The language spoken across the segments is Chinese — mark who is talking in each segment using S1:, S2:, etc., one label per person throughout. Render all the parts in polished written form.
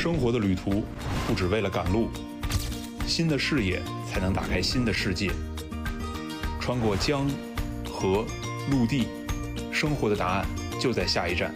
S1: 生活的旅途不只为了赶路，新的视野才能打开新的世界。穿过江、河、陆地，生活的答案就在下一站。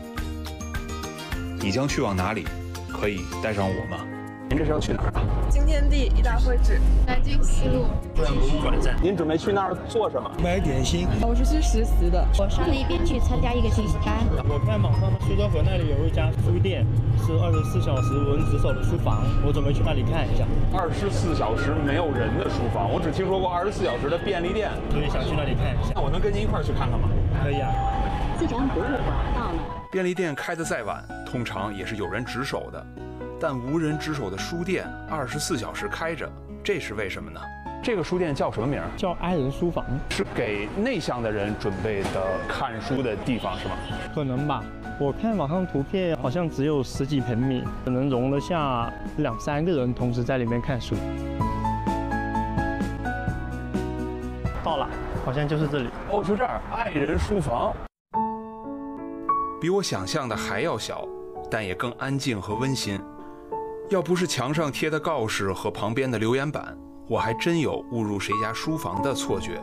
S1: 你将去往哪里？可以带上我吗？
S2: 您这是要去哪儿啊？
S3: 新天地一大会址，
S4: 南京西路
S2: 转站。您准备去那儿做什么？
S5: 买点心。
S3: 我是去实习的。
S6: 我上那边去参加一个信息班。
S7: 我看网上苏州河那里有一家书店，是24小时无人值守的书房，我准备去那里看一下。
S2: 24小时没有人的书房，我只听说过24小时的便利店，
S7: 所以想去那里看一下。
S2: 那我能跟您一块儿去看看吗？
S7: 可以啊。
S6: 自然博物馆到了。
S1: 便利店开得再晚，通常也是有人值守的。但无人值守的书店24小时开着，这是为什么呢？
S2: 这个书店叫什么名？
S7: 叫爱人书房，
S2: 是给内向的人准备的看书的地方，是吗？
S7: 可能吧。我看网上图片好像只有10几平米，可能容得下2、3个人同时在里面看书。到了，好像就是这里。
S2: 哦，就这儿，爱人书房。
S1: 比我想象的还要小，但也更安静和温馨。要不是墙上贴的告示和旁边的留言板，我还真有误入谁家书房的错觉。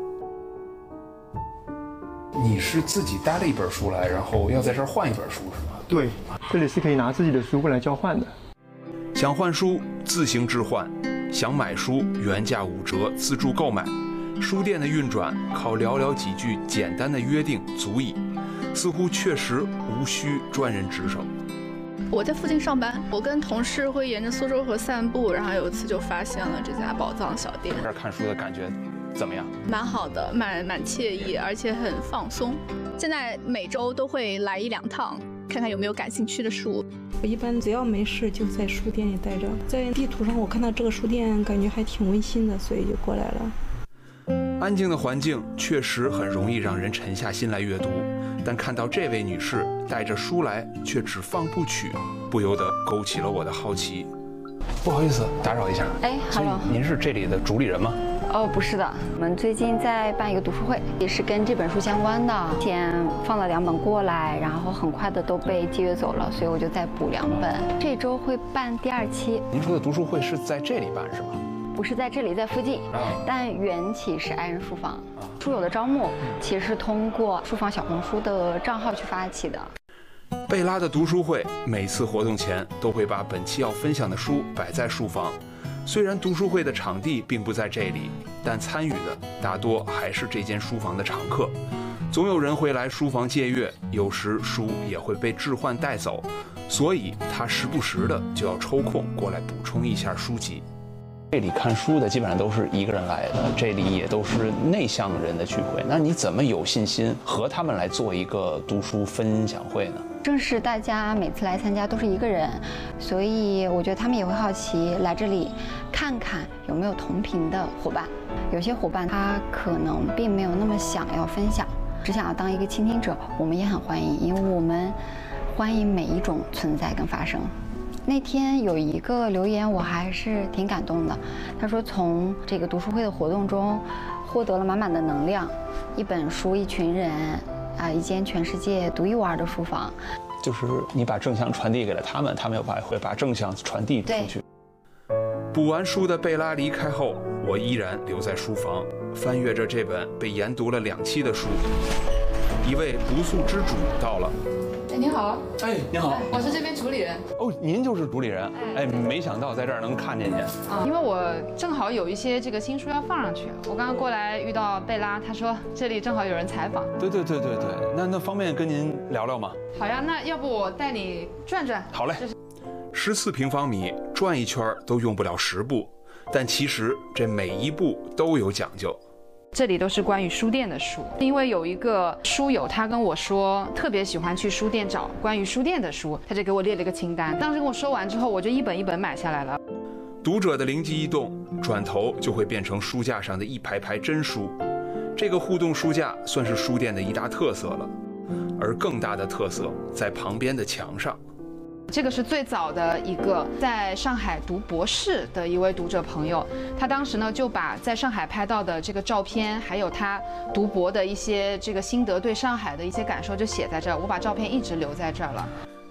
S1: 你是自己带了一本书来，然后要在这儿换一本书是吗？
S7: 对，这里是可以拿自己的书过来交换的。
S1: 想换书自行置换，想买书原价5折自助购买。书店的运转靠寥寥几句简单的约定足矣，似乎确实无需专人值守。
S4: 我在附近上班，我跟同事会沿着苏州河散步，然后有一次就发现了这家宝藏小店。
S2: 这儿看书的感觉怎么样？
S4: 蛮好的，蛮惬意，而且很放松。现在每周都会来1、2趟，看看有没有感兴趣的书。
S3: 我一般只要没事就在书店里待着，在地图上我看到这个书店，感觉还挺温馨的，所以就过来了。
S1: 安静的环境确实很容易让人沉下心来阅读，但看到这位女士带着书来却只放部曲，不由得勾起了我的好奇。
S2: 不好意思，打扰一下。
S8: 哎，Hello，
S2: 您是这里的主理人吗？
S8: 哦，不是的，我们最近在办一个读书会，也是跟这本书相关的。先放了2本过来，然后很快的都被借阅走了，所以我就再补2本。这周会办第2期。
S2: 您说的读书会是在这里办是吗？
S8: 不是在这里，在附近，但缘起是爱人书房。书友的招募其实是通过书房小红书的账号去发起的。
S1: 贝拉的读书会每次活动前都会把本期要分享的书摆在书房，虽然读书会的场地并不在这里，但参与的大多还是这间书房的常客。总有人会来书房借阅，有时书也会被置换带走，所以他时不时的就要抽空过来补充一下书籍。
S2: 这里看书的基本上都是一个人来的，这里也都是内向人的聚会。那你怎么有信心和他们来做一个读书分享会呢？
S8: 正是大家每次来参加都是一个人，所以我觉得他们也会好奇来这里看看有没有同频的伙伴。有些伙伴他可能并没有那么想要分享，只想要当一个倾听者，我们也很欢迎，因为我们欢迎每一种存在跟发生。那天有一个留言我还是挺感动的，他说从这个读书会的活动中获得了满满的能量，一本书一群人一间全世界独一无二的书房。
S2: 就是你把正向传递给了他们，他们会把正向传递出去。
S1: 补完书的贝拉离开后，我依然留在书房，翻阅着这本被研读了2期的书。一位不速之主到了。
S9: 哎，您好。
S2: 哎，您好，
S9: 我是这边主理人。
S2: 哦，您就是主理人。哎，没想到在这儿能看见您。
S9: 因为我正好有一些这个新书要放上去，我刚刚过来遇到贝拉，他说这里正好有人采访。
S2: 对，那方便跟您聊聊吗？
S9: 好呀，那要不我带你转转？
S1: 好嘞。14平方米转一圈都用不了10步，但其实这每一步都有讲究。
S9: 这里都是关于书店的书，因为有一个书友他跟我说特别喜欢去书店找关于书店的书，他就给我列了一个清单。当时跟我说完之后，我就一本一本买下来了。
S1: 读者的灵机一动，转头就会变成书架上的一排排真书。这个互动书架算是书店的一大特色了，而更大的特色在旁边的墙上。
S9: 这个是最早的一个在上海读博士的一位读者朋友，他当时呢就把在上海拍到的这个照片，还有他读博的一些这个心得，对上海的一些感受就写在这儿。我把照片一直留在这儿了。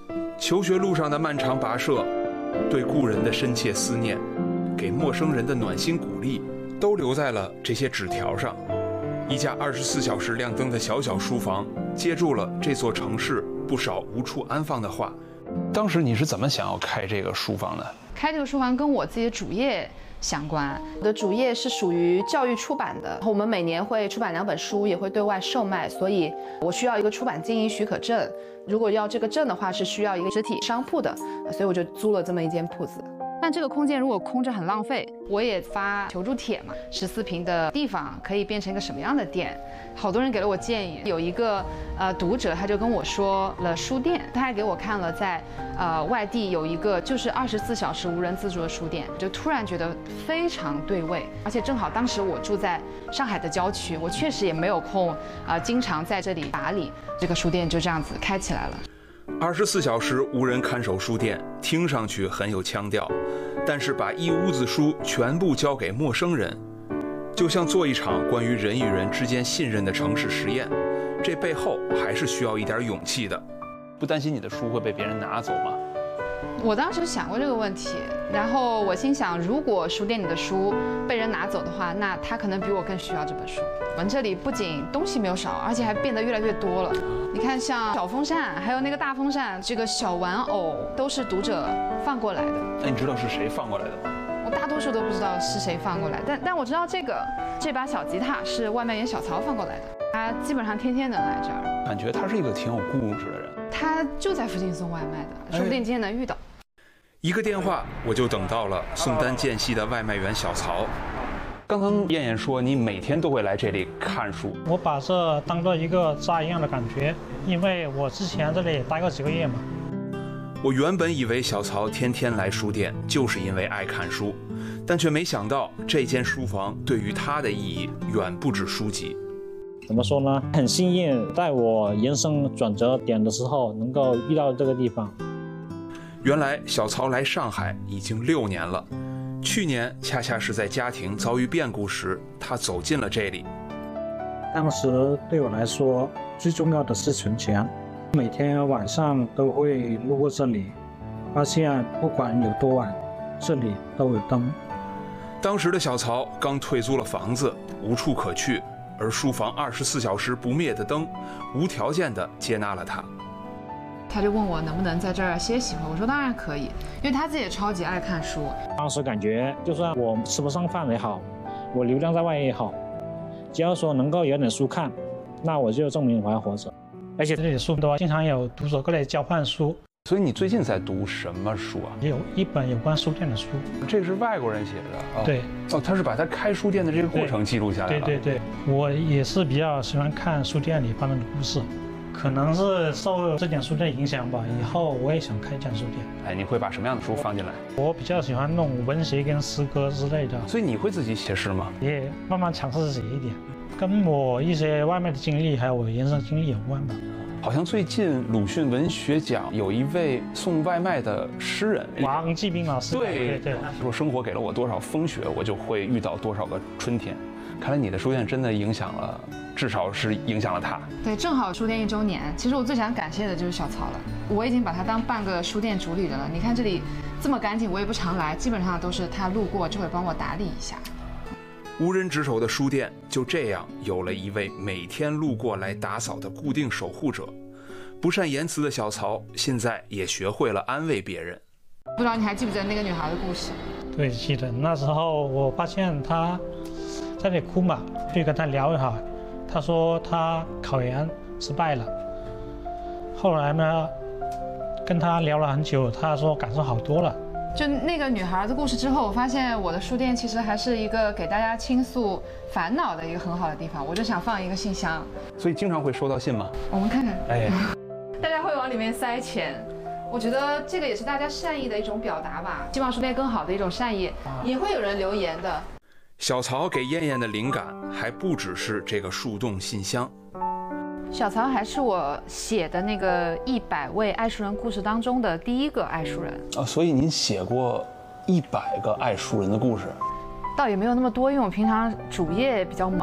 S1: 求学路上的漫长跋涉，对故人的深切思念，给陌生人的暖心鼓励，都留在了这些纸条上。一家24小时亮灯的小小书房，接住了这座城市不少无处安放的话。
S2: 当时你是怎么想要开这个书房的？
S9: 开这个书房跟我自己的主业相关。我的主业是属于教育出版的，我们每年会出版2本书，也会对外售卖，所以我需要一个出版经营许可证。如果要这个证的话，是需要一个实体商铺的，所以我就租了这么一间铺子。但这个空间如果空着很浪费，我也发求助帖嘛，14平的地方可以变成一个什么样的店？好多人给了我建议，有一个读者他就跟我说了书店，他还给我看了在外地有一个就是24小时无人自助的书店，就突然觉得非常对味，而且正好当时我住在上海的郊区，我确实也没有空经常在这里打理，这个书店就这样子开起来了。
S1: 24小时无人看守书店听上去很有腔调，但是把一屋子书全部交给陌生人，就像做一场关于人与人之间信任的城市实验，这背后还是需要一点勇气的。
S2: 不担心你的书会被别人拿走吗？
S9: 我当时想过这个问题，然后我心想，如果书店里的书被人拿走的话，那他可能比我更需要这本书。我们这里不仅东西没有少，而且还变得越来越多了。你看，像小风扇，还有那个大风扇，这个小玩偶，都是读者放过来的。
S2: 那你知道是谁放过来的吗？
S9: 我大多数都不知道是谁放过来，但我知道这把小吉他是外卖员小曹放过来的，他基本上天天能来这儿。
S2: 感觉他是一个挺有故事的人。
S9: 他就在附近送外卖的，说不定今天能遇到。
S1: 一个电话，我就等到了宋丹间隙的外卖员小曹。
S2: 刚刚燕燕说你每天都会来这里看书，
S5: 我把这当做一个家一样的感觉，因为我之前这里待过几个月嘛。
S1: 我原本以为小曹天天来书店就是因为爱看书，但却没想到这间书房对于他的意义远不止书籍。
S5: 怎么说呢？很幸运，在我人生转折点的时候能够遇到这个地方。
S1: 原来小曹来上海已经6年了，去年恰恰是在家庭遭遇变故时，他走进了这里。
S5: 当时对我来说，最重要的是存钱。每天晚上都会路过这里，发现不管有多晚，这里都有灯。
S1: 当时的小曹刚退租了房子，无处可去，而书房24小时不灭的灯，无条件地接纳了他。
S9: 他就问我能不能在这儿歇息会，我说当然可以，因为他自己也超级爱看书。
S5: 当时感觉，就算我吃不上饭也好，我流浪在外也好，只要说能够有点书看，那我就证明我还活着。而且这里的书多，经常有读者过来交换书。
S2: 所以你最近在读什么书啊？
S5: 有一本有关书店的书。
S2: 这是外国人写的。
S5: 对。
S2: 他是把他开书店的这个过程记录下来了。
S5: 对，我也是比较喜欢看书店里发生的故事。可能是受这点书的影响吧，以后我也想开一家书店。
S2: 哎，你会把什么样的书放进来？
S5: 我比较喜欢弄文学跟诗歌之类的。
S2: 所以你会自己写诗吗？
S5: 也慢慢尝试写一点，跟我一些外卖的经历还有我人生经历有关吧。
S2: 好像最近鲁迅文学奖有一位送外卖的诗人
S5: 王继斌老师。对，
S2: 说生活给了我多少风雪，我就会遇到多少个春天。看来你的书店真的影响了，至少是影响了他。
S9: 对，正好书店1周年，其实我最想感谢的就是小曹了。我已经把他当半个书店主理人了。你看这里这么干净，我也不常来，基本上都是他路过就会帮我打理一下。
S1: 无人值守的书店就这样有了一位每天路过来打扫的固定守护者。不善言辞的小曹现在也学会了安慰别人。
S9: 不知道你还记不记得那个女孩的故事？
S5: 对，记得。那时候我发现她在那里哭嘛，就跟她聊一下。她说她考研失败了。后来呢，跟她聊了很久，她说感受好多了。
S9: 就那个女孩的故事之后，我发现我的书店其实还是一个给大家倾诉烦恼的一个很好的地方。我就想放一个信箱。
S2: 所以经常会收到信吗？
S9: 我们看看。
S2: 哎，
S9: 大家会往里面塞钱。我觉得这个也是大家善意的一种表达吧，希望书店更好的一种善意。也会有人留言的。
S1: 小曹给燕燕的灵感还不只是这个树洞信箱。
S9: 小曹还是我写的那个100位爱书人故事当中的第一个爱书人。
S2: 所以您写过100个爱书人的故事？
S9: 倒也没有那么多，因为我平常主业比较忙。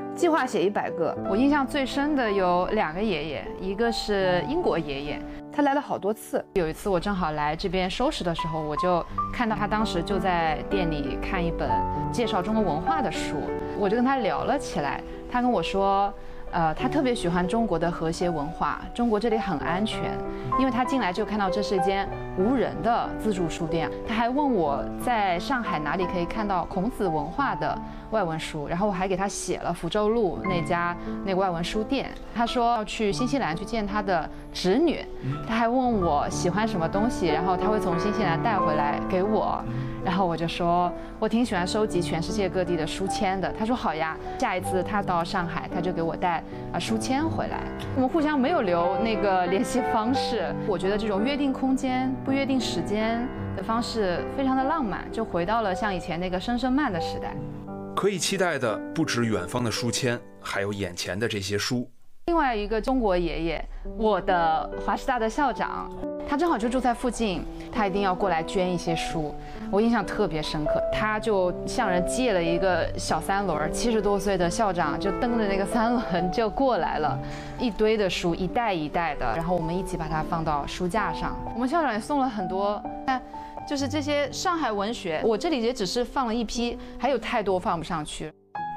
S9: 计划写100个。我印象最深的有2个爷爷，一个是英国爷爷，他来了好多次。有一次我正好来这边收拾的时候，我就看到他当时就在店里看一本介绍中国文化的书，我就跟他聊了起来。他跟我说，他特别喜欢中国的和谐文化，中国这里很安全，因为他进来就看到这是一间无人的自助书店。他还问我在上海哪里可以看到孔子文化的外文书，然后我还给他写了福州路那个外文书店。他说要去新西兰去见他的侄女，他还问我喜欢什么东西，然后他会从新西兰带回来给我。然后我就说我挺喜欢收集全世界各地的书签的。他说好呀，下一次他到上海他就给我带书签回来。我们互相没有留那个联系方式。我觉得这种约定空间不约定时间的方式非常的浪漫，就回到了像以前那个声声慢的时代。
S1: 可以期待的不止远方的书签，还有眼前的这些书。
S9: 另外一个中国爷爷，我的华师大的校长，他正好就住在附近，他一定要过来捐一些书，我印象特别深刻。他就向人借了一个小3轮，70多岁的校长就蹬着那个3轮就过来了，一堆的书，一袋一袋的，然后我们一起把它放到书架上。我们校长也送了很多，就是这些上海文学，我这里也只是放了一批，还有太多放不上去。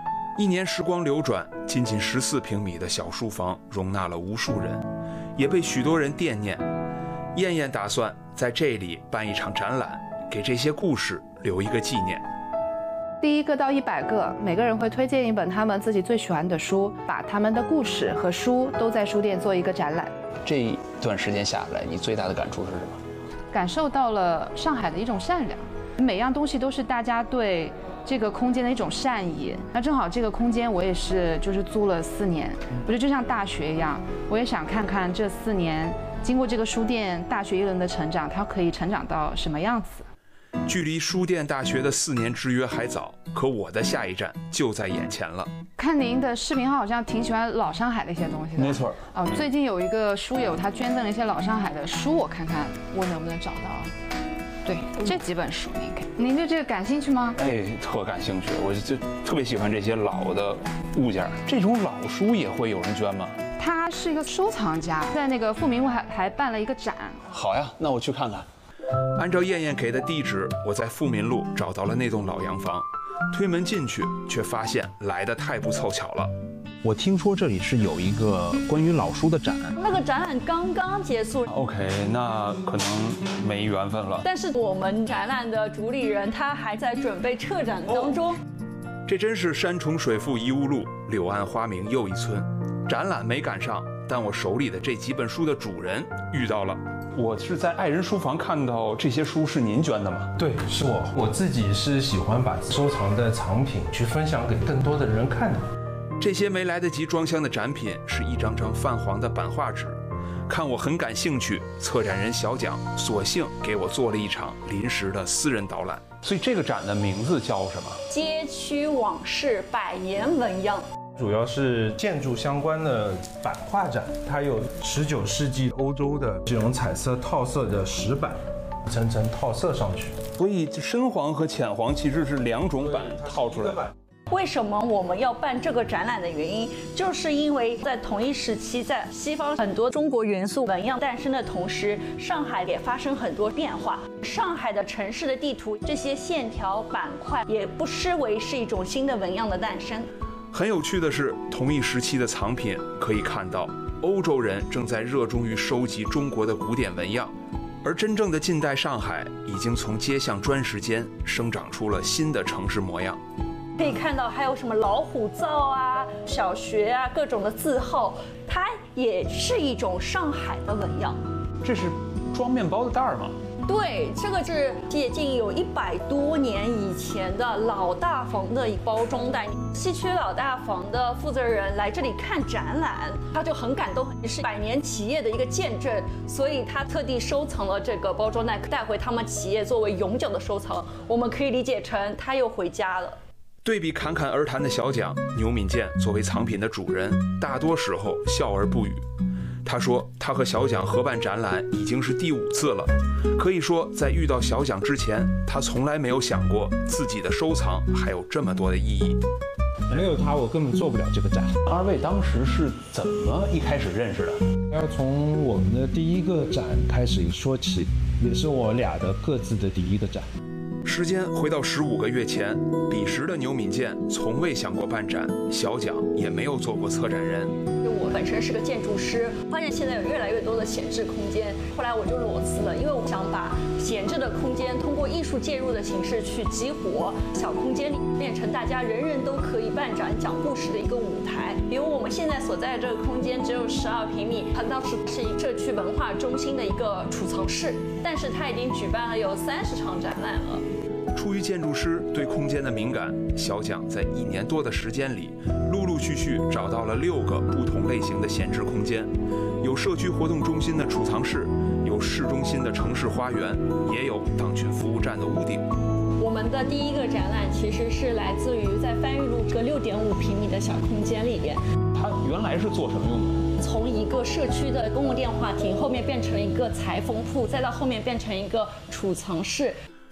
S1: 1年时光流转，仅仅14平米的小书房容纳了无数人，也被许多人惦念。燕燕打算在这里办一场展览，给这些故事留一个纪念。
S9: 第1个到100个，每个人会推荐一本他们自己最喜欢的书，把他们的故事和书都在书店做一个展览。
S2: 这段时间下来，你最大的感触是什么？
S9: 感受到了上海的一种善良，每样东西都是大家对这个空间的一种善意。那正好这个空间我也是就是租了4年，我觉得就像大学一样，我也想看看这4年经过这个书店大学一轮的成长，它可以成长到什么样子。
S1: 距离书店大学的4年之约还早，可我的下一站就在眼前了。
S9: 看您的视频号好像挺喜欢老上海的一些东西的。
S2: 没错。
S9: 最近有一个书友他捐赠了一些老上海的书，我看看我能不能找到。对，这几本书您对这个感兴趣吗？
S2: 特感兴趣，我就特别喜欢这些老的物件。这种老书也会有人捐吗？
S9: 他是一个收藏家，在那个富民路还办了一个展。
S2: 好呀，那我去看看。
S1: 按照燕燕给的地址，我在富民路找到了那栋老洋房。推门进去，却发现来得太不凑巧了。
S10: 我听说这里是有一个关于老书的展，
S11: 那个展览刚刚结束。
S2: OK， 那可能没缘分了。
S11: 但是我们展览的主理人他还在准备撤展当中。
S1: 这真是山重水复疑无路，柳暗花明又一村。展览没赶上，但我手里的这几本书的主人遇到了。
S2: 我是在爱人书房看到这些书，是您捐的吗？
S12: 对，是我。我自己是喜欢把收藏的藏品去分享给更多的人看的。
S1: 这些没来得及装箱的展品是一张张泛黄的版画纸，看我很感兴趣，策展人小蒋索性给我做了一场临时的私人导览。
S2: 所以这个展的名字叫什么？
S11: 街区往事百年纹样。
S12: 主要是建筑相关的版画展，它有19世纪欧洲的这种彩色套色的石板，层层套色上去。
S2: 所以深黄和浅黄其实是2种版套出来的。
S11: 为什么我们要办这个展览的原因，就是因为在同一时期，在西方很多中国元素纹样诞生的同时，上海也发生很多变化。上海的城市的地图，这些线条板块也不失为是一种新的纹样的诞生。
S1: 很有趣的是，同一时期的藏品可以看到，欧洲人正在热衷于收集中国的古典纹样，而真正的近代上海已经从街巷砖石间生长出了新的城市模样。
S11: 可以看到还有什么老虎灶啊、小学啊，各种的字号，它也是一种上海的纹样。
S2: 这是装面包的袋儿吗？
S11: 对，这个是接近有100多年以前的老大房的包装袋。西区老大房的负责人来这里看展览，他就很感动，也是100年企业的一个见证，所以他特地收藏了这个包装袋，带回他们企业作为永久的收藏。我们可以理解成他又回家了。
S1: 对比侃侃而谈的小蒋，牛敏健作为藏品的主人，大多时候笑而不语。他说他和小蒋合办展览已经是第5次了，可以说在遇到小蒋之前，他从来没有想过自己的收藏还有这么多的意义。
S12: 没有他我根本做不了这个展。
S2: 二位当时是怎么一开始认识的？
S12: 要从我们的第一个展开始说起，也是我俩的各自的第一个展。
S1: 时间回到15个月前，彼时的牛敏健从未想过办展，小蒋也没有做过策展人。
S11: 我本身是个建筑师，发现现在有越来越多的闲置空间，后来我就裸辞了，因为我想把闲置的空间通过艺术介入的形式去激活，小空间里变成大家人人都可以办展讲故事的一个舞台。比如我们现在所在的这个空间只有12平米，它当时是一社区文化中心的一个储藏室，但是它已经举办了有30场展览了。
S1: 出于建筑师对空间的敏感，小蒋在1年多的时间里，陆陆续续找到了6个不同类型的闲置空间，有社区活动中心的储藏室，有市中心的城市花园，也有党群服务站的屋顶。
S11: 我们的第一个展览其实是来自于在番禺路这个6.5平米的小空间里边。
S2: 它原来是做什么用的？
S11: 从一个社区的公共电话亭，后面变成了一个裁缝铺，再到后面变成一个储藏室。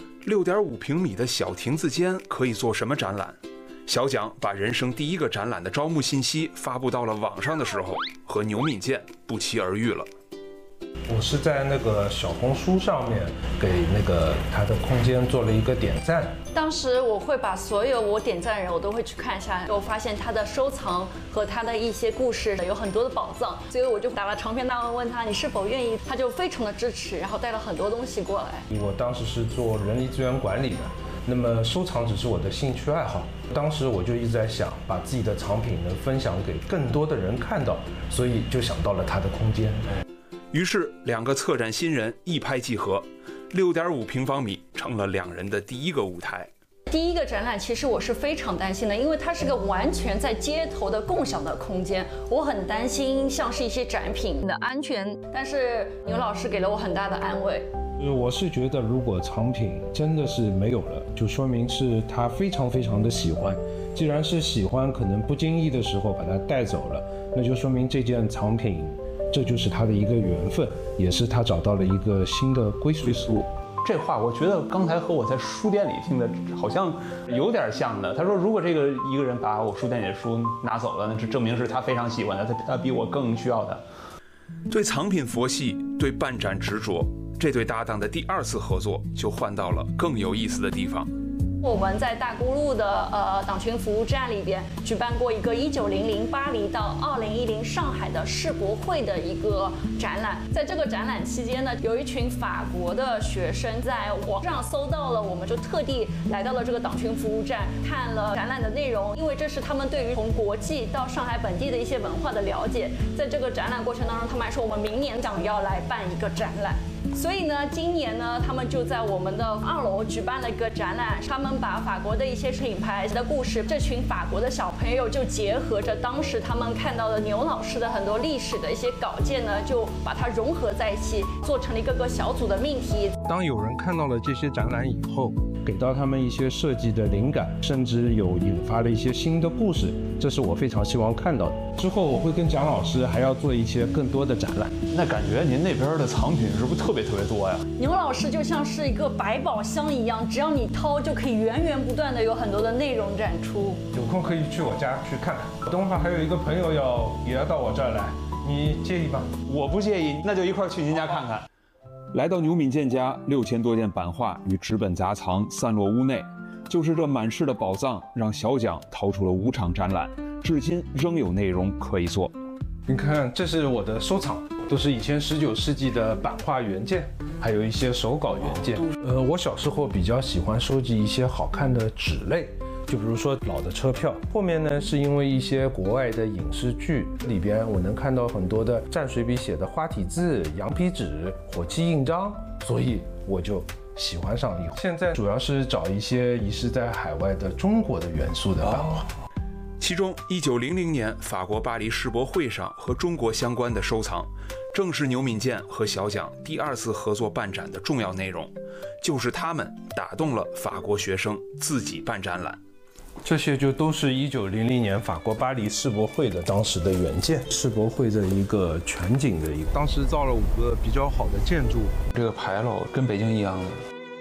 S1: 6.5平米的小亭子间可以做什么展览？小蒋把人生第一个展览的招募信息发布到了网上的时候，和牛敏健不期而遇了。
S12: 我是在那个小红书上面给那个他的空间做了一个点赞。
S11: 当时我会把所有我点赞的人我都会去看一下，我发现他的收藏和他的一些故事有很多的宝藏，所以我就打了长篇大文问他你是否愿意，他就非常的支持，然后带了很多东西过来。
S12: 我当时是做人力资源管理的，那么收藏只是我的兴趣爱好。当时我就一直在想，把自己的藏品能分享给更多的人看到，所以就想到了他的空间。
S1: 于是2个策展新人一拍即合，6.5平方米成了2人的第一个舞台。
S11: 第一个展览其实我是非常担心的，因为它是个完全在街头的共享的空间，我很担心像是一些展品的安全，但是牛老师给了我很大的安慰。
S12: 我是觉得如果藏品真的是没有了，就说明是他非常非常的喜欢，既然是喜欢，可能不经意的时候把它带走了，那就说明这件藏品这就是他的一个缘分，也是他找到了一个新的归宿。
S2: 这话我觉得刚才和我在书店里听的好像有点像的。他说，如果这个一个人把我书店里的书拿走了，那这证明是他非常喜欢的，他比我更需要的。
S1: 对藏品佛系，对办展执着，这对搭档的第2次合作就换到了更有意思的地方。
S11: 我们在大沽路的党群服务站里边举办过一个1900巴黎到2010上海的世博会的一个展览。在这个展览期间呢，有一群法国的学生在网上搜到了，我们就特地来到了这个党群服务站，看了展览的内容，因为这是他们对于从国际到上海本地的一些文化的了解。在这个展览过程当中，他们还说我们明年想要来办一个展览。所以呢，今年呢，他们就在我们的2楼举办了一个展览，他们把法国的一些品牌的故事，这群法国的小朋友就结合着当时他们看到的牛老师的很多历史的一些稿件呢，就把它融合在一起，做成了一个个小组的命题。
S12: 当有人看到了这些展览以后，给到他们一些设计的灵感，甚至有引发了一些新的故事，这是我非常希望看到的。之后我会跟蒋老师还要做一些更多的展览。
S2: 那感觉您那边的藏品是不是特别多呀？
S11: 牛老师就像是一个百宝箱一样，只要你掏就可以源源不断的有很多的内容展出。
S12: 有空可以去我家去看看。等会儿还有一个朋友也要到我这儿来，你介意吗？
S2: 我不介意，那就一块儿去您家看看。
S1: 来到牛敏健家，6000多件版画与纸本杂藏散落屋内，就是这满室的宝藏，让小蒋掏出了5场展览，至今仍有内容可以做。
S12: 你看，这是我的收藏，都是以前19世纪的版画原件，还有一些手稿原件。我小时候比较喜欢收集一些好看的纸类，就比如说老的车票。后面呢，是因为一些国外的影视剧里边，我能看到很多的蘸水笔写的花体字、羊皮纸、火漆印章，所以我就喜欢上了。现在主要是找一些遗失在海外的中国的元素的版画。
S1: 其中1900年法国巴黎世博会上和中国相关的收藏，正是牛敏健和小蒋第2次合作办展的重要内容，就是他们打动了法国学生自己办展览。
S12: 这些就都是1900年法国巴黎世博会的当时的原件，世博会的一个全景的一个，当时造了5个比较好的建筑。
S2: 这个牌楼跟北京一样的。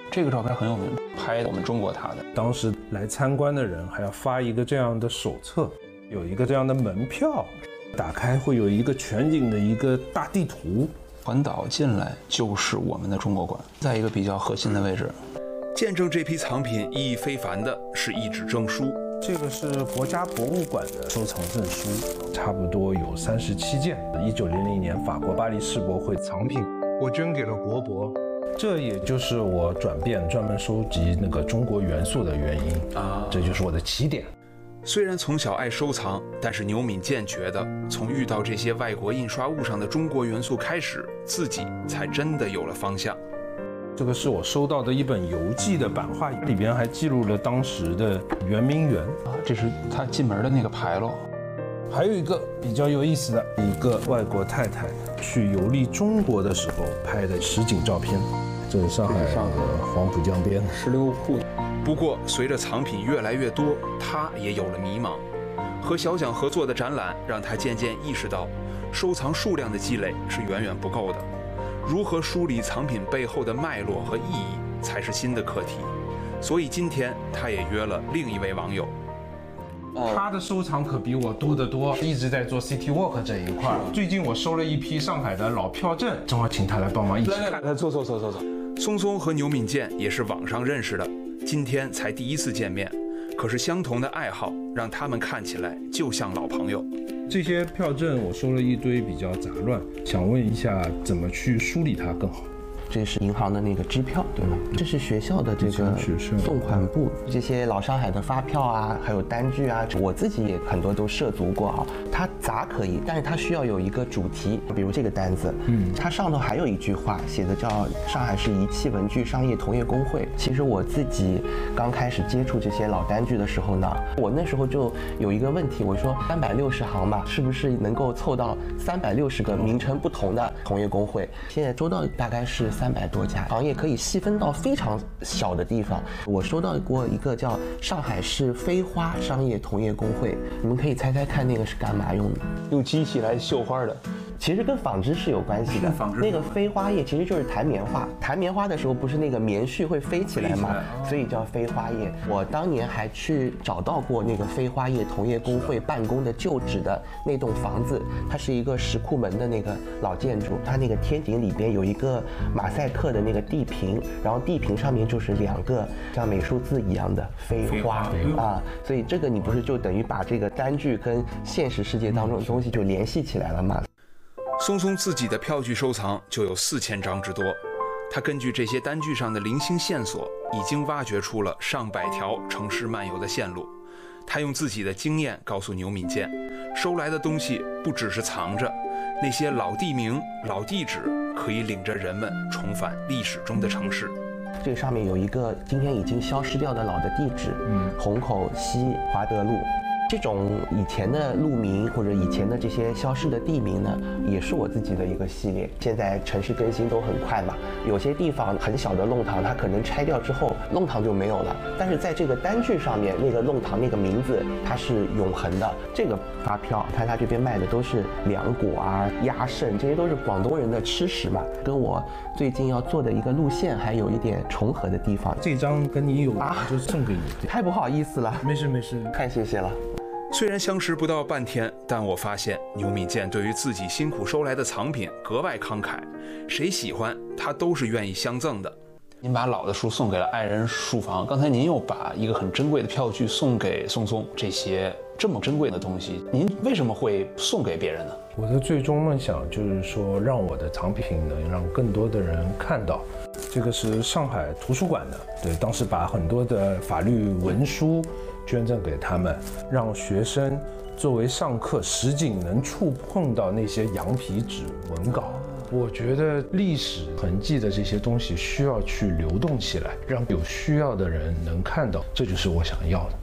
S2: 这个照片很有名，拍我们中国塔的。
S12: 当时来参观的人还要发一个这样的手册，有一个这样的门票，打开会有一个全景的一个大地图。
S2: 环岛进来就是我们的中国馆，在一个比较核心的位置。
S1: 见证这批藏品意义非凡的是一纸证书，
S12: 这个是国家博物馆的收藏证书，差不多有37件。1900年法国巴黎世博会藏品，我捐给了国博。这也就是我转变专门收集那个中国元素的原因啊，这就是我的起点。
S1: 虽然从小爱收藏，但是牛敏健觉得，从遇到这些外国印刷物上的中国元素开始，自己才真的有了方向。
S12: 这个是我收到的一本游记的版画，里边还记录了当时的圆明园
S2: 啊，这是他进门的那个牌楼。
S12: 还有一个比较有意思的，一个外国太太去游历中国的时候拍的实景照片。这是上海的黄浦江边
S2: 石榴铺。
S1: 不过，随着藏品越来越多，他也有了迷茫。和小蒋合作的展览让他渐渐意识到，收藏数量的积累是远远不够的。如何梳理藏品背后的脉络和意义，才是新的课题。所以今天他也约了另一位网友。
S12: 他的收藏可比我多得多，一直在做 City Walk 这一块。最近我收了一批上海的老票证，正好请他来帮忙一起看。
S2: 来，坐。
S1: 松松和牛敏健也是网上认识的，今天才第一次见面，可是相同的爱好让他们看起来就像老朋友。
S12: 这些票证我收了一堆，比较杂乱，想问一下怎么去梳理它更好。
S13: 这是银行的那个支票，对吗？这是学校的这个送款簿，这些老上海的发票啊，还有单据啊，我自己也很多都涉足过啊。它杂可以，但是它需要有一个主题，比如这个单子，它上头还有一句话写的叫上海市仪器文具商业同业工会。其实我自己刚开始接触这些老单据的时候呢，我那时候就有一个问题，我说360行吧，是不是能够凑到360个名称不同的同业工会？现在收到大概是300多家，行业可以细分到非常小的地方。我收到过一个叫上海市飞花商业同业工会，你们可以猜猜看那个是干嘛用的？
S2: 用机器来绣花的。
S13: 其实跟纺织是有关系的。那个飞花叶其实就是弹棉花，弹棉花的时候不是那个棉絮会飞起来吗？所以叫飞花叶。我当年还去找到过那个飞花叶同业工会办公的旧址的那栋房子，它是一个石库门的那个老建筑，它那个天井里边有一个马赛克的那个地屏，然后地屏上面就是2个像美术字一样的飞花啊，所以这个你不是就等于把这个单据跟现实世界当中的东西就联系起来了吗？
S1: 松松自己的票据收藏就有4000张之多，他根据这些单据上的零星线索，已经挖掘出了上百条城市漫游的线路。他用自己的经验告诉牛敏健，收来的东西不只是藏着，那些老地名、老地址可以领着人们重返历史中的城市。
S13: 这上面有一个今天已经消失掉的老的地址，虹口西华德路。这种以前的路名或者以前的这些消失的地名呢，也是我自己的一个系列。现在城市更新都很快嘛，有些地方很小的弄堂，它可能拆掉之后弄堂就没有了，但是在这个单据上面，那个弄堂那个名字它是永恒的。这个发票，看它这边卖的都是凉果啊、鸭肾，这些都是广东人的吃食嘛，跟我最近要做的一个路线还有一点重合的地方。
S12: 这张跟你有啊，就送给你。
S13: 太不好意思了，
S12: 没事，
S13: 太谢谢了。
S1: 虽然相识不到半天，但我发现牛敏健对于自己辛苦收来的藏品格外慷慨，谁喜欢他都是愿意相赠的。
S2: 您把老的书送给了爱人书房，刚才您又把一个很珍贵的票据送给松松，这些这么珍贵的东西，您为什么会送给别人呢？
S12: 我的最终梦想就是说，让我的藏品能让更多的人看到。这个是上海图书馆的，对，当时把很多的法律文书捐赠给他们，让学生作为上课实景能触碰到那些羊皮纸文稿。我觉得历史痕迹的这些东西需要去流动起来，让有需要的人能看到，这就是我想要的。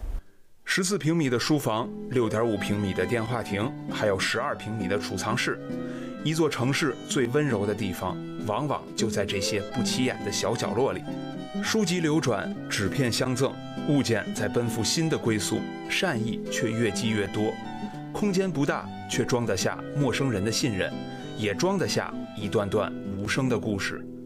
S1: 14平米的书房，6.5平米的电话亭，还有12平米的储藏室。一座城市最温柔的地方，往往就在这些不起眼的小角落里。书籍流转，纸片相赠，物件在奔赴新的归宿，善意却越积越多。空间不大，却装得下陌生人的信任，也装得下一段段无声的故事。